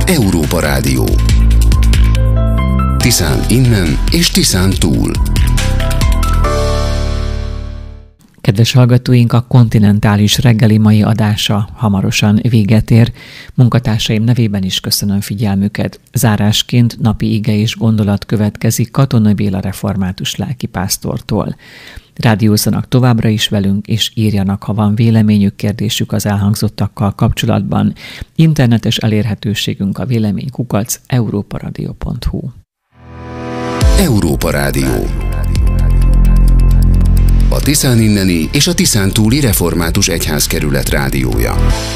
Európa Rádió. Tiszán innen és Tiszán túl. Kedves hallgatóink, a kontinentális reggeli mai adása hamarosan véget ér. Munkatársaim nevében is köszönöm figyelmüket. Zárásként napi ige és gondolat következik Katonai Béla református lelkipásztortól. Rádiózzanak továbbra is velünk, és írjanak, ha van véleményük, kérdésük az elhangzottakkal kapcsolatban. Internetes elérhetőségünk a vélemény@europaradio.hu. Európa Rádió. A Tiszán inneni és a Tiszán túli református egyházkerület rádiója.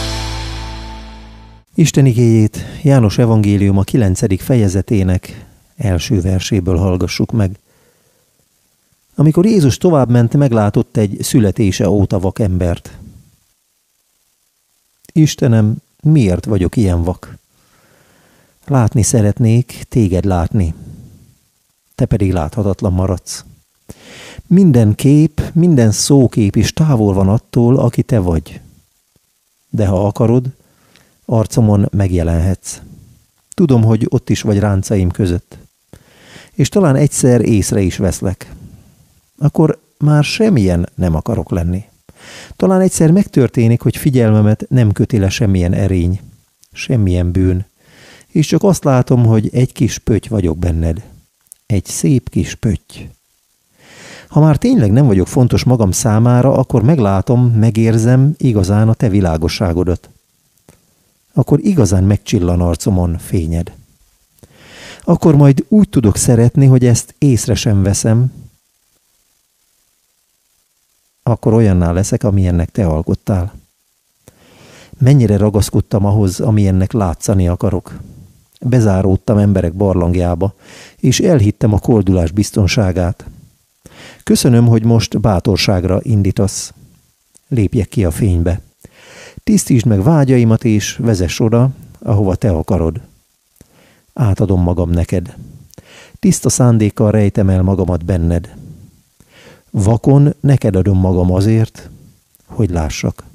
Isten igéjét János evangélium a 9. fejezetének első verséből hallgassuk meg. Amikor Jézus továbbment, meglátott egy születése óta vak embert. Istenem, miért vagyok ilyen vak? Látni szeretnék, téged látni. Te pedig láthatatlan maradsz. Minden kép, minden szókép is távol van attól, aki te vagy. De ha akarod, arcomon megjelenhetsz. Tudom, hogy ott is vagy ráncaim között. És talán egyszer észre is veszlek. Akkor már semmilyen nem akarok lenni. Talán egyszer megtörténik, hogy figyelmemet nem köti le semmilyen erény, semmilyen bűn, és csak azt látom, hogy egy kis pötty vagyok benned. Egy szép kis pötty. Ha már tényleg nem vagyok fontos magam számára, akkor meglátom, megérzem igazán a te világosságodat. Akkor igazán megcsillan arcomon fényed. Akkor majd úgy tudok szeretni, hogy ezt észre sem veszem, akkor olyanná leszek, amilyennek te alkottál. Mennyire ragaszkodtam ahhoz, amilyennek látszani akarok. Bezáródtam emberek barlangjába, és elhittem a koldulás biztonságát. Köszönöm, hogy most bátorságra indítasz. Lépjek ki a fénybe. Tisztítsd meg vágyaimat, és vezess oda, ahova te akarod. Átadom magam neked. Tiszta szándékkal rejtem el magamat benned. Vakon neked adom magam azért, hogy lássak.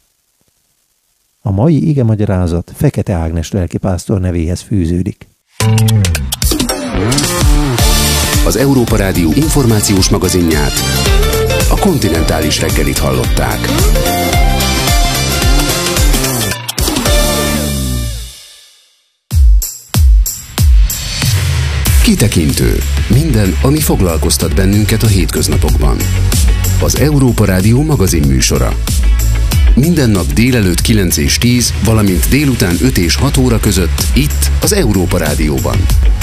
A mai igemagyarázat Fekete Ágnes lelkipásztor nevéhez fűződik. Az Európa Rádió információs magazinját, a kontinentális reggelit hallották. Kitekintő. Minden, ami foglalkoztat bennünket a hétköznapokban. Az Európa Rádió magazin műsora. Minden nap délelőtt 9 és 10, valamint délután 5 és 6 óra között itt az Európa Rádióban.